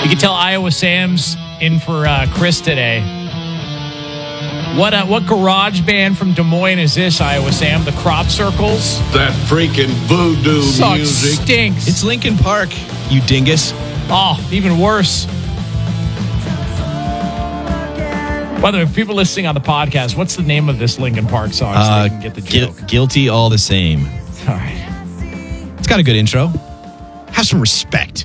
You can tell Iowa Sam's in for Chris today. What garage band from Des Moines is this, Iowa Sam? The Crop Circles? That freaking voodoo music. Stinks. It's Linkin Park, you dingus. Oh, even worse. By the way, if people listening on the podcast, what's the name of this Linkin Park song so they can get the joke? Guilty All the Same. All right. It's got a good intro. Have some respect.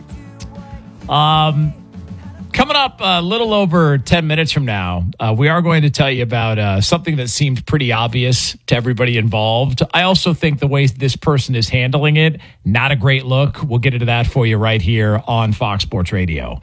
Coming up a little over 10 minutes from now, we are going to tell you about something that seemed pretty obvious to everybody involved. I also think the way this person is handling it, not a great look. We'll get into that for you right here on Fox Sports Radio.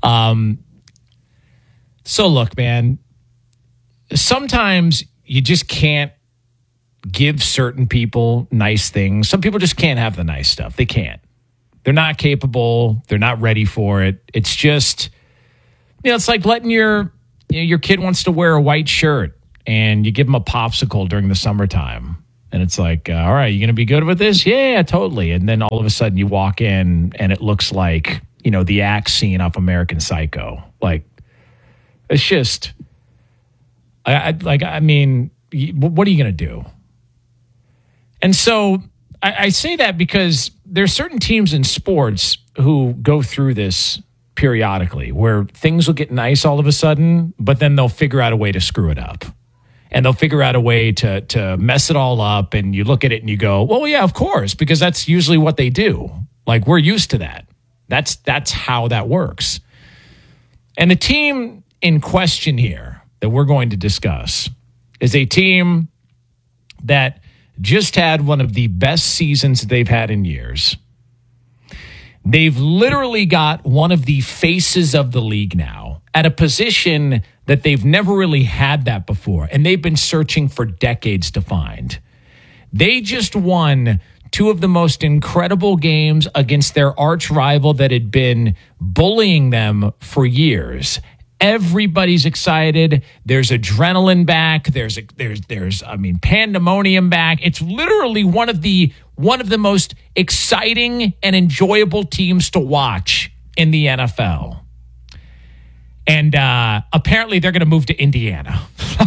So look, man, sometimes you just can't give certain people nice things. Some people just can't have the nice stuff. They can't. They're not capable. They're not ready for it. It's just, it's like letting your kid wants to wear a white shirt and you give them a popsicle during the summertime. And it's like, all right, you going to be good with this? Yeah, totally. And then all of a sudden you walk in and it looks like, the axe scene off American Psycho. Like, it's just, what are you going to do? And so I say that because there's certain teams in sports who go through this periodically where things will get nice all of a sudden, but then they'll figure out a way to screw it up. And they'll figure out a way to mess it all up. And you look at it and you go, well, yeah, of course, because that's usually what they do. Like, we're used to that. That's how that works. And the team in question here that we're going to discuss is a team that just had one of the best seasons they've had in years. They've literally got one of the faces of the league now at a position that they've never really had that before, and they've been searching for decades to find. They just won two of the most incredible games against their arch rival that had been bullying them for years. Everybody's excited. There's adrenaline back. There's pandemonium back. It's literally one of the most exciting and enjoyable teams to watch in the NFL. And apparently they're going to move to Indiana.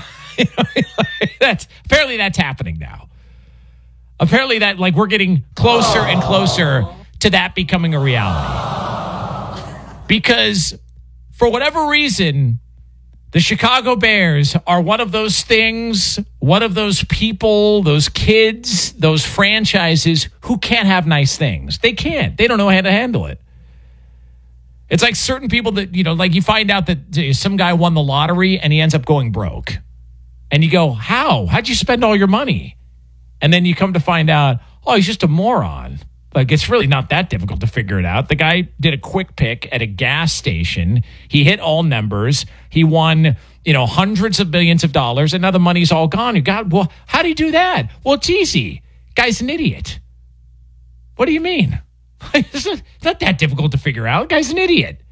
That's happening now. Apparently that we're getting closer and closer to that becoming a reality. Because for whatever reason, the Chicago Bears are one of those things, one of those people, those kids, those franchises who can't have nice things. They can't. They don't know how to handle it. It's like certain people that, you find out that some guy won the lottery and he ends up going broke. And you go, how? How'd you spend all your money? And then you come to find out, oh, he's just a moron. It's really not that difficult to figure it out. The guy did a quick pick at a gas station. He hit all numbers. He won, hundreds of millions of dollars, and now the money's all gone. Well, how do you do that? Well, it's easy. Guy's an idiot. What do you mean? It's not that difficult to figure out. Guy's an idiot.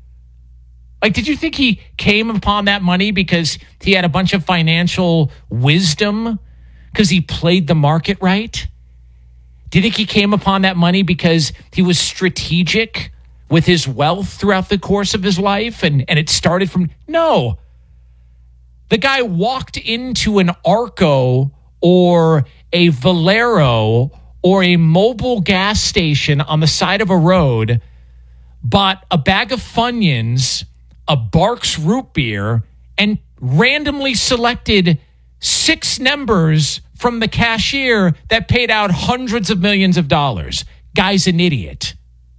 Did you think he came upon that money because he had a bunch of financial wisdom? Because he played the market right? Do you think he came upon that money because he was strategic with his wealth throughout the course of his life and it started from... No. The guy walked into an Arco or a Valero or a mobile gas station on the side of a road, bought a bag of Funyuns, a Barks root beer, and randomly selected 6 numbers from the cashier that paid out hundreds of millions of dollars. Guy's an idiot.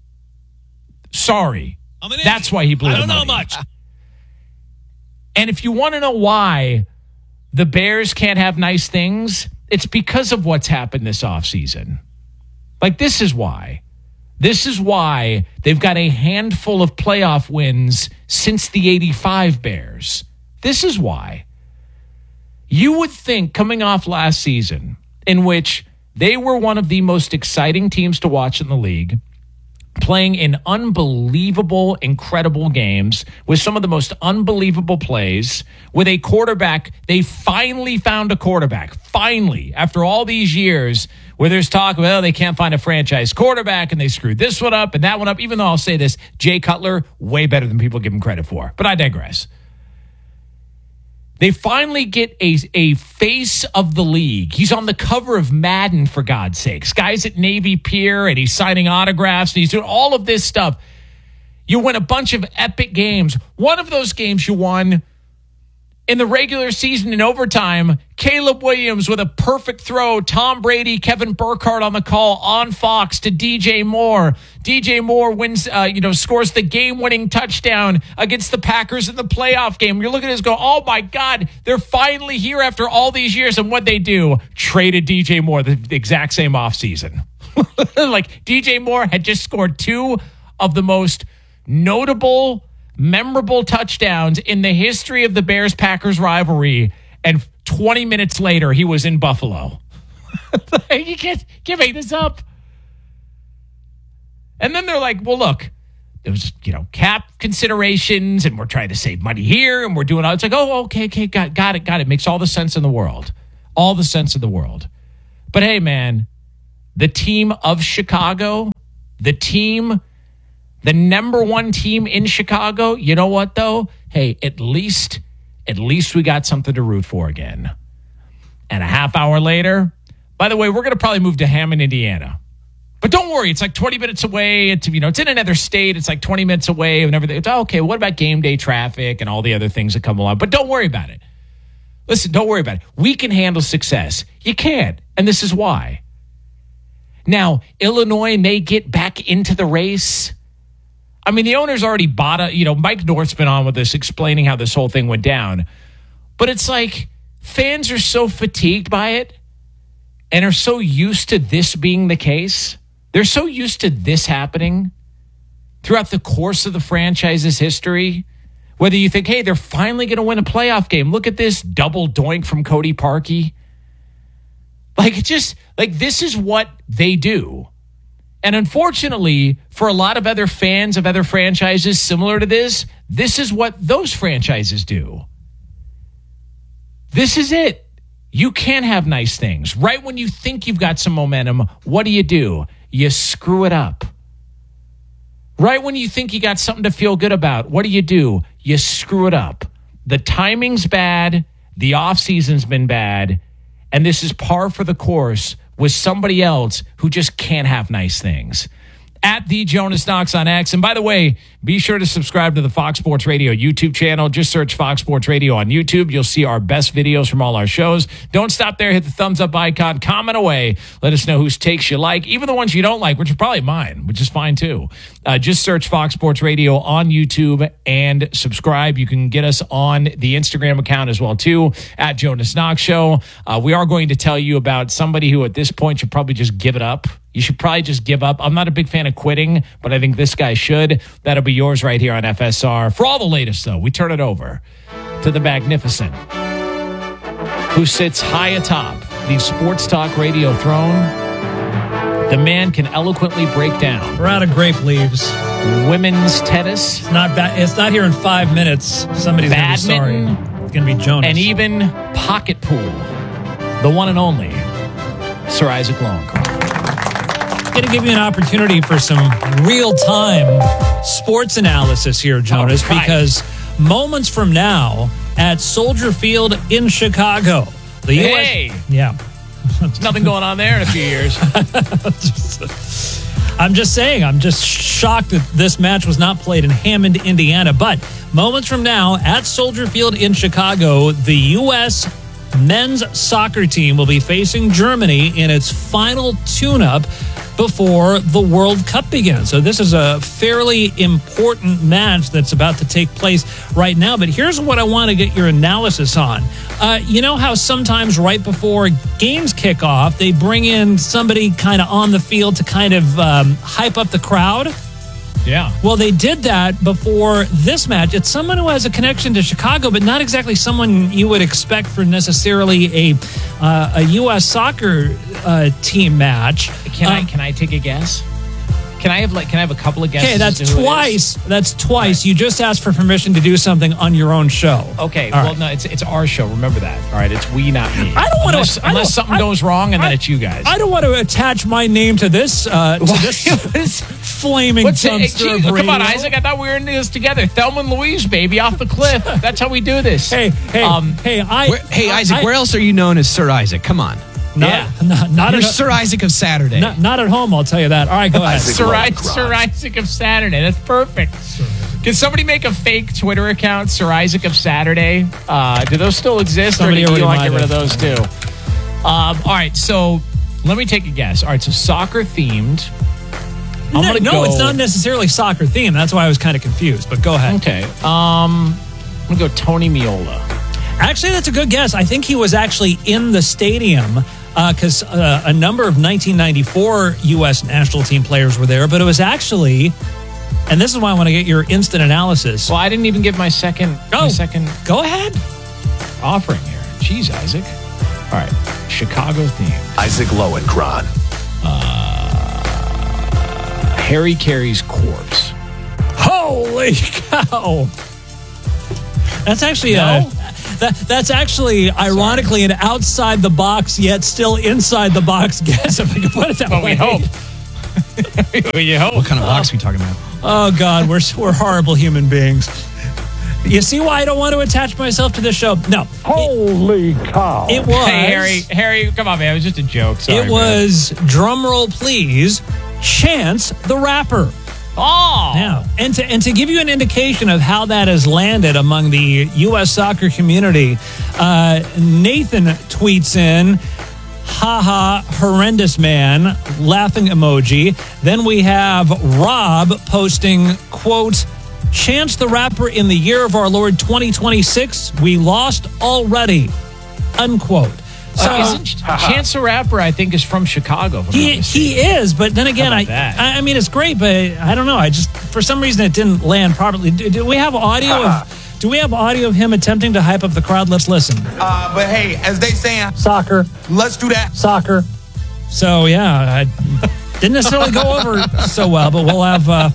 Sorry. That's why he blew the money. I don't know much. And if you want to know why the Bears can't have nice things, it's because of what's happened this offseason. This is why. This is why they've got a handful of playoff wins since the 85 Bears. This is why. You would think coming off last season, in which they were one of the most exciting teams to watch in the league, playing in unbelievable, incredible games with some of the most unbelievable plays with a quarterback. They finally found a quarterback. Finally, after all these years where there's talk, well, they can't find a franchise quarterback and they screwed this one up and that one up. Even though I'll say this, Jay Cutler, way better than people give him credit for. But I digress. They finally get a face of the league. He's on the cover of Madden, for God's sakes. Guy's at Navy Pier, and he's signing autographs, and he's doing all of this stuff. You win a bunch of epic games. One of those games you won in the regular season in overtime, Caleb Williams with a perfect throw, Tom Brady, Kevin Burkhardt on the call on Fox to DJ Moore. DJ Moore wins, scores the game-winning touchdown against the Packers in the playoff game. You're looking at this go, oh my God, they're finally here after all these years. And what they do, traded DJ Moore the exact same offseason. Like DJ Moore had just scored two of the most notable, memorable touchdowns in the history of the Bears-Packers rivalry, and 20 minutes later, he was in Buffalo. You can't make this up. And then they're like, well, look, there was, cap considerations, and we're trying to save money here, and we're doing all. It's like, oh, okay, got it. Makes all the sense in the world. All the sense in the world. But hey, man, the team of Chicago, the number one team in Chicago, you know what, though? Hey, at least we got something to root for again. And a half hour later, by the way, we're going to probably move to Hammond, Indiana. But don't worry, it's like 20 minutes away. It's in another state. It's like 20 minutes away and everything. It's okay, what about game day traffic and all the other things that come along? But don't worry about it. Listen, don't worry about it. We can handle success. You can't. And this is why. Now, Illinois may get back into the race. I mean, the owner's already bought Mike North's been on with us explaining how this whole thing went down. But it's like fans are so fatigued by it and are so used to this being the case. They're so used to this happening throughout the course of the franchise's history. Whether you think, hey, they're finally going to win a playoff game. Look at this double doink from Cody Parkey. This is what they do. And unfortunately, for a lot of other fans of other franchises similar to this is what those franchises do. This is it. You can't have nice things. Right when you think you've got some momentum, what do? You screw it up. Right when you think you got something to feel good about, what do? You screw it up. The timing's bad. The offseason's been bad. And this is par for the course with somebody else who just can't have nice things. At the Jonas Knox on X. And by the way, be sure to subscribe to the Fox Sports Radio YouTube channel. Just search Fox Sports Radio on YouTube. You'll see our best videos from all our shows. Don't stop there. Hit the thumbs up icon. Comment away. Let us know whose takes you like. Even the ones you don't like, which are probably mine, which is fine too. Just search Fox Sports Radio on YouTube and subscribe. You can get us on the Instagram account as well too, at Jonas Knox Show. We are going to tell you about somebody who at this point should probably just give it up. You should probably just give up. I'm not a big fan of quitting, but I think this guy should. That'll be yours right here on FSR. For all the latest, though, we turn it over to the magnificent, who sits high atop the sports talk radio throne. The man can eloquently break down. We're out of grape leaves. Women's tennis. It's not bad. It's not here in 5 minutes. Somebody's going to be sorry. It's going to be Jonas. And even pocket pool. The one and only Sir Isaac Lowenkron. Going to give you an opportunity for some real-time sports analysis here, Jonas, because moments from now at Soldier Field in Chicago, the U.S. Yeah. There's nothing going on there in a few years. I'm just saying, I'm just shocked that this match was not played in Hammond, Indiana. But moments from now at Soldier Field in Chicago, the U.S. men's soccer team will be facing Germany in its final tune-up before the World Cup begins. So this is a fairly important match that's about to take place right now. But here's what I want to get your analysis on. You know how sometimes right before games kick off, they bring in somebody kind of on the field to kind of hype up the crowd? Yeah. Well, they did that before this match. It's someone who has a connection to Chicago, but not exactly someone you would expect for necessarily a U.S. soccer team match. Can I take a guess? Can I have a couple of guesses? Okay, that's as to who it twice. is? That's twice. You just asked for permission to do something on your own show. Okay, All well, right. no, it's our show. Remember that. All right, it's we, not me. I don't want to. unless something goes wrong, and then it's you guys. I don't want to attach my name to this. Flaming dumpster of Come on, radio. Isaac. I thought we were in this together. Thelma and Louise, baby, off the cliff. That's how we do this. Hey, Isaac, where else are you known as Sir Isaac? Come on. Not You're at, Sir Isaac of Saturday. not at home. I'll tell you that. All right, go ahead. Sir Isaac of Saturday. That's perfect. Can somebody make a fake Twitter account, Sir Isaac of Saturday? Do those still exist, Somebody or do you already want to might get rid of those too? All right, so let me take a guess. All right, so soccer themed. No, go. it's not necessarily soccer themed. That's why I was kind of confused. But go ahead. Okay. I'm gonna go Tony Meola. Actually, that's a good guess. I think he was actually in the stadium because a number of 1994 U.S. national team players were there. But it was actually, and this is why I want to get your instant analysis. Well, I didn't even give my second. Go ahead. Offering here. Jeez, Isaac. All right, Chicago themed. Isaac Lowenkron. Harry Carey's corpse. Holy cow! That's actually No? that's actually ironically an outside the box yet still inside the box guess. If we can put it that But way. we hope. We hope. What kind of box are we talking about? Oh God, we're horrible human beings. You see why I don't want to attach myself to this show? No. Holy cow. It was. Hey, Harry, come on, man. It was just a joke. Sorry, It was, drum roll please, Chance the Rapper. Oh. Yeah. And to give you an indication of how that has landed among the U.S. soccer community, Nathan tweets in, haha, horrendous man, laughing emoji. Then we have Rob posting, quote, Chance the Rapper in the year of our Lord 2026, we lost already, unquote. So Isn't Chance the Rapper, I think, is from Chicago. if I'm not mistaken. he is, but then again, How about that? I mean, it's great, but I don't know. I just, for some reason, it didn't land properly. Do we have audio of? Do we have audio of him attempting to hype up the crowd? Let's listen. But hey, as they saying, Soccer, let's do that. soccer. So yeah, I didn't necessarily go over so well, but we'll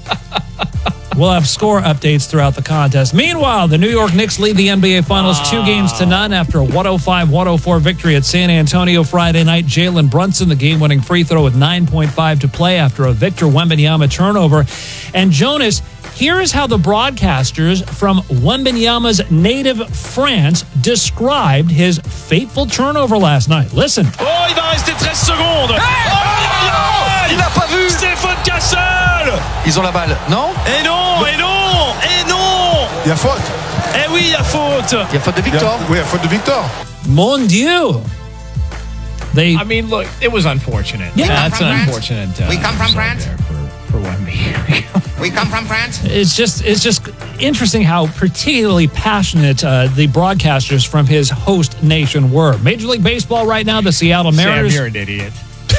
have score updates throughout the contest. Meanwhile, the New York Knicks lead the NBA Finals 2-0 after a 105-104 victory at San Antonio Friday night. Jalen Brunson, the game-winning free throw with 9.5 to play after a Victor Wembanyama turnover. And Jonas, here is how the broadcasters from Wembanyama's native France described his fateful turnover last night. Listen. Oh, il va rester 13 secondes. Il n'a pas vu. Stéphane Cassel. Ils ont la balle, non? Et non, et non, et non. Il y a faute. Eh oui, il y a faute. Il y a faute de Victor. Oui, il y a faute de Victor. Mon Dieu. They I mean, look, it was unfortunate. Yeah. That's Come an from unfortunate. We come from result France. there for Wemby. We come from France. It's just interesting how particularly passionate the broadcasters from his host nation were. Major League Baseball right now, the Seattle Sam, Mariners. you're an idiot.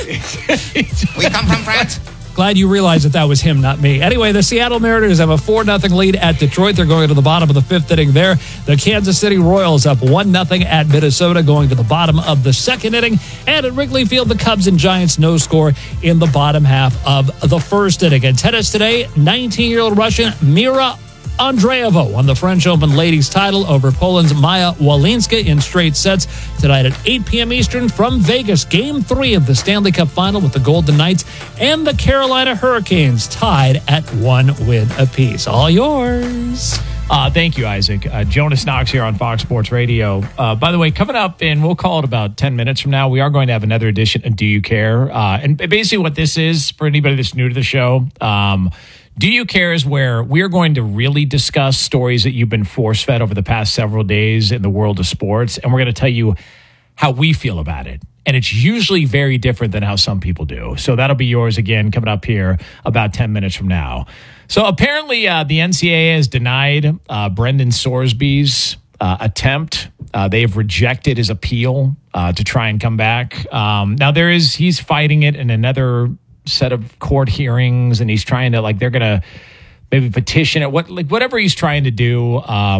We come from France. Glad you realized that was him, not me. Anyway, the Seattle Mariners have a 4-0 lead at Detroit. They're going to the bottom of the fifth inning there. The Kansas City Royals up 1-0 at Minnesota, going to the bottom of the second inning. And at Wrigley Field, the Cubs and Giants no score in the bottom half of the first inning. In tennis today, 19-year-old Russian Mira Andreeva won the French Open ladies title over Poland's Maya Walinska in straight sets tonight at 8 p.m. Eastern from Vegas. Game 3 of the Stanley Cup Final with the Golden Knights and the Carolina Hurricanes tied at 1 win apiece. All yours. Thank you, Isaac. Jonas Knox here on Fox Sports Radio. By the way, coming up in, we'll call it about 10 minutes from now, we are going to have another edition of Do You Care? And basically what this is, for anybody that's new to the show, Do You Care is where we're going to really discuss stories that you've been force-fed over the past several days in the world of sports, and we're going to tell you how we feel about it. And it's usually very different than how some people do. So that'll be yours again coming up here about 10 minutes from now. So apparently the NCAA has denied Brendan Sorsby's attempt. They have rejected his appeal to try and come back. Now he's fighting it in another set of court hearings, and he's trying to, like, they're gonna maybe petition it, whatever he's trying to do.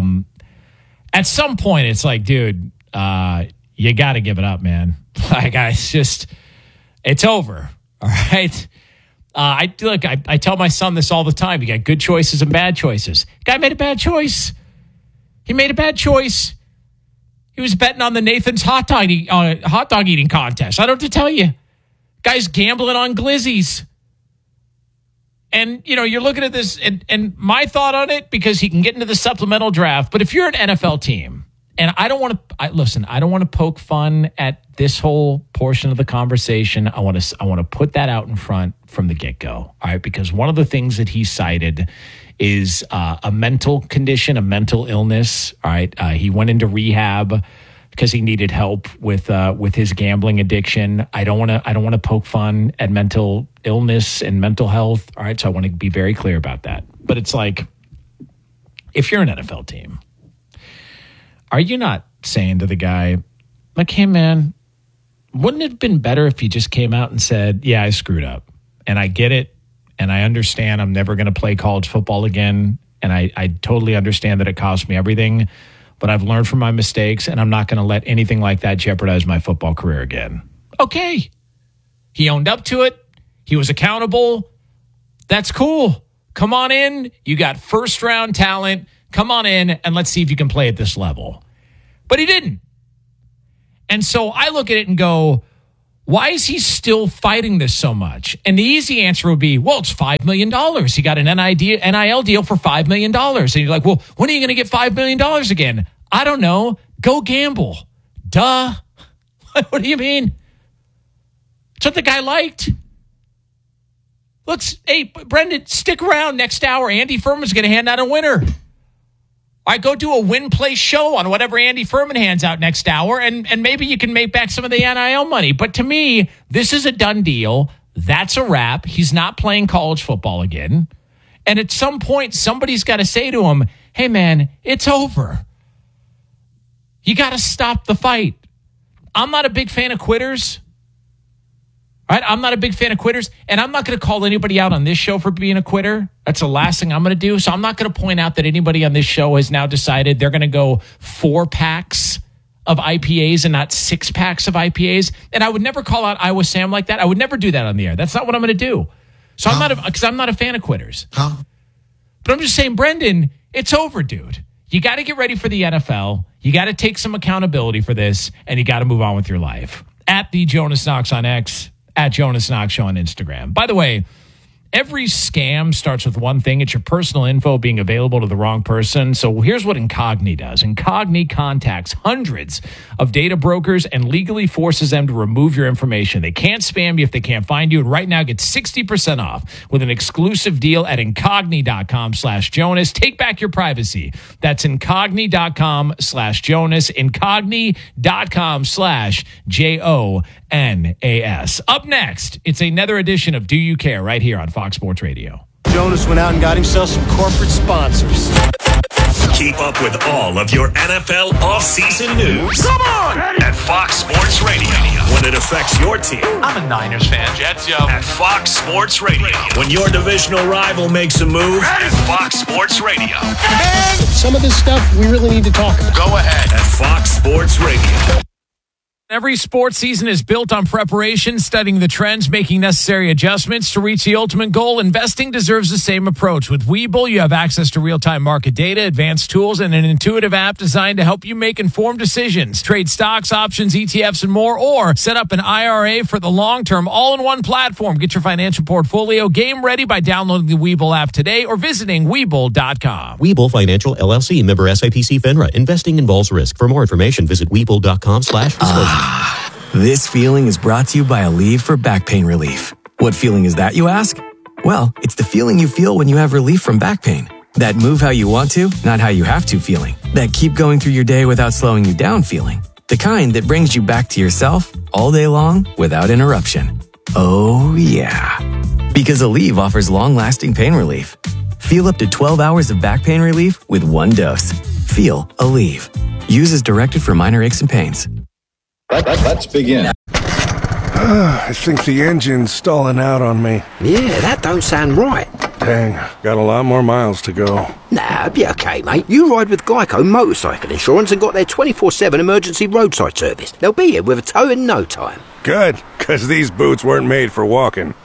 At some point it's like, dude, you got to give it up, man. Like, it's over. All right. I tell my son this all the time. You got good choices and bad choices. Guy made a bad choice. He made a bad choice. He was betting on the Nathan's hot dog eating contest. I don't have to tell you. Guy's gambling on glizzies. And, you're looking at this, and my thought on it, because he can get into the supplemental draft, but if you're an NFL team, and I don't want to poke fun at this whole portion of the conversation. I want to put that out in front from the get-go, all right? Because one of the things that he cited is a mental condition, a mental illness, all right? He went into rehab because he needed help with his gambling addiction. I don't want to poke fun at mental illness and mental health. All right, so I want to be very clear about that. But it's like, if you're an NFL team, are you not saying to the guy, like, hey man, wouldn't it have been better if he just came out and said, yeah, I screwed up, and I get it, and I understand I'm never going to play college football again, and I totally understand that it cost me everything. But I've learned from my mistakes, and I'm not going to let anything like that jeopardize my football career again. Okay. He owned up to it. He was accountable. That's cool. Come on in. You got first-round talent. Come on in, and let's see if you can play at this level. But he didn't. And so I look at it and go, why is he still fighting this so much? And the easy answer would be, well, it's $5 million. He got an NIL deal for $5 million. And you're like, well, when are you going to get $5 million again? I don't know. Go gamble. Duh. What do you mean? It's what the guy liked. Hey, Brendan, stick around next hour. Andy Furman's going to hand out a winner. All right, go do a win-play show on whatever Andy Furman hands out next hour, and maybe you can make back some of the NIL money. But to me, this is a done deal. That's a wrap. He's not playing college football again. And at some point, somebody's got to say to him, hey, man, it's over. You got to stop the fight. I'm not a big fan of quitters. All right, I'm not a big fan of quitters, and I'm not going to call anybody out on this show for being a quitter. That's the last thing I'm going to do. So I'm not going to point out that anybody on this show has now decided they're going to go 4-packs of IPAs and not 6-packs of IPAs. And I would never call out Iowa Sam like that. I would never do that on the air. That's not what I'm going to do. So I'm not a fan of quitters. But I'm just saying, Brendan, it's over, dude. You got to get ready for the NFL. You got to take some accountability for this, and you got to move on with your life. At the Jonas Knox on X. At Jonas Knox Show on Instagram. By the way, every scam starts with one thing. It's your personal info being available to the wrong person. So here's what Incogni does. Incogni contacts hundreds of data brokers and legally forces them to remove your information. They can't spam you if they can't find you. And right now, get 60% off with an exclusive deal at Incogni.com/Jonas. Take back your privacy. That's Incogni.com/Jonas. Incogni.com/JONAS. Up next, it's another edition of Do You Care right here on Fox Sports Radio. Jonas went out and got himself some corporate sponsors. Keep up with all of your NFL offseason news. Come on! At Fox Sports Radio. When it affects your team. I'm a Niners fan. Jets, yo. At Fox Sports Radio. When your divisional rival makes a move. At Fox Sports Radio. And some of this stuff we really need to talk about. Go ahead. At Fox Sports Radio. Every sports season is built on preparation, studying the trends, making necessary adjustments to reach the ultimate goal. Investing deserves the same approach. With Webull, you have access to real-time market data, advanced tools, and an intuitive app designed to help you make informed decisions. Trade stocks, options, ETFs, and more, or set up an IRA for the long term, all in one platform. Get your financial portfolio game ready by downloading the Webull app today or visiting Webull.com. Webull Financial LLC, member SIPC FINRA. Investing involves risk. For more information, visit Webull.com/disclosure. This feeling is brought to you by Aleve for back pain relief. What feeling is that, you ask? Well, it's the feeling you feel when you have relief from back pain. That move how you want to, not how you have to feeling. That keep going through your day without slowing you down feeling. The kind that brings you back to yourself all day long without interruption. Oh, yeah. Because Aleve offers long-lasting pain relief. Feel up to 12 hours of back pain relief with one dose. Feel Aleve. Use as directed for minor aches and pains. Let's begin. I think the engine's stalling out on me. Yeah, that don't sound right. Dang, got a lot more miles to go. Nah, be okay, mate. You ride with Geico Motorcycle Insurance and got their 24/7 emergency roadside service. They'll be here with a tow in no time. Good, because these boots weren't made for walking.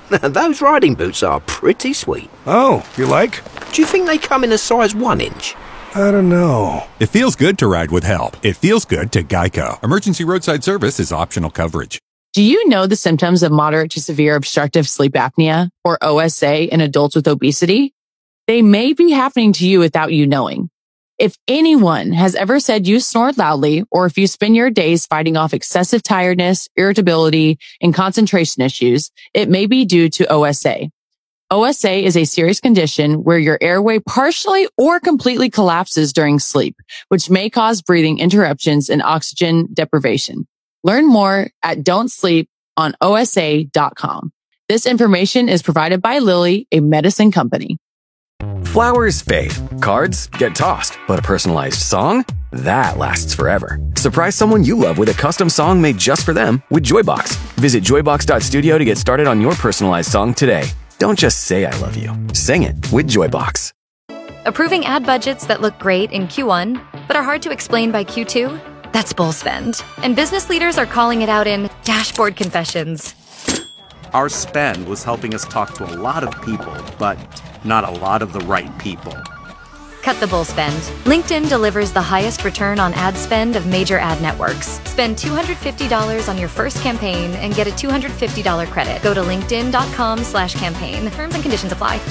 Those riding boots are pretty sweet. Oh, you like? Do you think they come in a size 1 inch? I don't know. It feels good to ride with help. It feels good to Geico. Emergency roadside service is optional coverage. Do you know the symptoms of moderate to severe obstructive sleep apnea, or OSA, in adults with obesity? They may be happening to you without you knowing. If anyone has ever said you snore loudly, or if you spend your days fighting off excessive tiredness, irritability, and concentration issues, it may be due to OSA. OSA is a serious condition where your airway partially or completely collapses during sleep, which may cause breathing interruptions and oxygen deprivation. Learn more at don'tsleeponosa.com. This information is provided by Lilly, a medicine company. Flowers fade, cards get tossed, but a personalized song? That lasts forever. Surprise someone you love with a custom song made just for them with Joybox. Visit joybox.studio to get started on your personalized song today. Don't just say I love you. Sing it with Joybox. Approving ad budgets that look great in Q1, but are hard to explain by Q2? That's bull spend. And business leaders are calling it out in dashboard confessions. Our spend was helping us talk to a lot of people, but not a lot of the right people. Cut the bull spend. LinkedIn delivers the highest return on ad spend of major ad networks. Spend $250 on your first campaign and get a $250 credit. Go to linkedin.com/campaign. Terms and conditions apply.